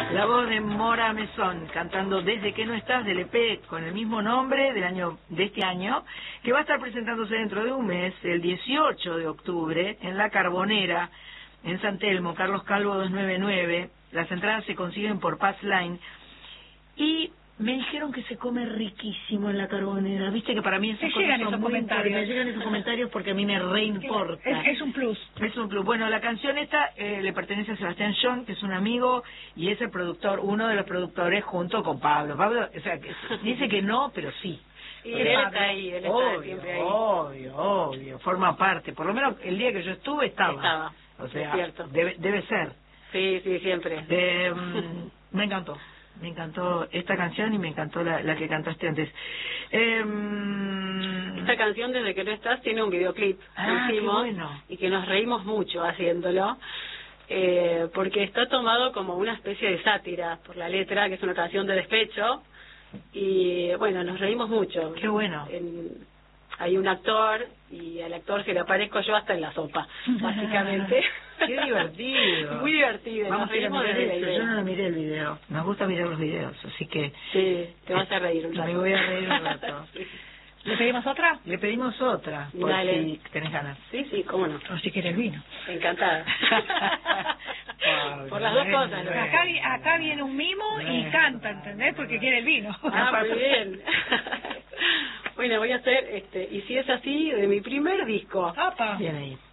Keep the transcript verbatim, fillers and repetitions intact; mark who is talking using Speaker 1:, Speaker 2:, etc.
Speaker 1: La voz de Mora Mesón, cantando Desde que no estás, del E P con el mismo nombre del año de este año, que va a estar presentándose dentro de un mes, el dieciocho de octubre, en La Carbonera, en San Telmo, Carlos Calvo doscientos noventa y nueve. Las entradas se consiguen por Pass Line. Y me dijeron que se come riquísimo en La Carbonera. Viste que para mí esas cosas
Speaker 2: llegan
Speaker 1: son
Speaker 2: esos
Speaker 1: muy
Speaker 2: comentarios.
Speaker 1: Me llegan esos comentarios porque a mí me reimporta.
Speaker 2: Es, es un plus.
Speaker 1: Es un plus. Bueno, la canción esta eh, le pertenece a Sebastián John, que es un amigo y es el productor, uno de los productores junto con Pablo. Pablo, o sea, que dice que no, pero sí.
Speaker 3: Y él está ahí, él está
Speaker 1: obvio,
Speaker 3: siempre ahí.
Speaker 1: Obvio, obvio, forma parte. Por lo menos el día que yo estuve estaba.
Speaker 3: Estaba,
Speaker 1: o sea,
Speaker 3: es cierto.
Speaker 1: Debe, debe ser.
Speaker 3: Sí, sí, siempre.
Speaker 1: Eh, me encantó. Me encantó esta canción y me encantó la, la que cantaste antes. Eh,
Speaker 3: Esta canción, Desde que no estás, tiene un videoclip
Speaker 1: ah,
Speaker 3: que hicimos
Speaker 1: qué bueno.
Speaker 3: y que nos reímos mucho haciéndolo, eh, porque está tomado como una especie de sátira por la letra, que es una canción de despecho, y bueno, nos reímos mucho.
Speaker 1: Qué bueno.
Speaker 3: En, hay un actor y al actor se le aparezco yo hasta en la sopa, básicamente.
Speaker 1: Qué divertido.
Speaker 3: Muy divertido.
Speaker 1: Vamos
Speaker 3: nos
Speaker 1: a ir a
Speaker 3: reímos
Speaker 1: mirar
Speaker 3: desde la
Speaker 1: eso.
Speaker 3: idea.
Speaker 1: Yo no lo miré el video. Nos gusta mirar los videos, así que...
Speaker 3: Sí, te vas a reír un rato.
Speaker 1: Me voy a reír un rato.
Speaker 2: ¿Le pedimos otra?
Speaker 1: Le pedimos otra, por
Speaker 3: Dale.
Speaker 1: si tenés ganas.
Speaker 3: Sí, sí, cómo no.
Speaker 2: O si quieres vino.
Speaker 3: Encantada.
Speaker 1: Pablo,
Speaker 3: Por las dos
Speaker 1: bueno,
Speaker 3: cosas. ¿no?
Speaker 1: bueno.
Speaker 2: Acá, vi- acá viene un mimo
Speaker 1: Bueno.
Speaker 2: y canta, ¿entendés? Porque quiere el vino.
Speaker 3: Ah, muy bien. Bueno, voy a hacer, este, y si es así, de mi primer disco.
Speaker 2: Apa.
Speaker 1: Bien ahí.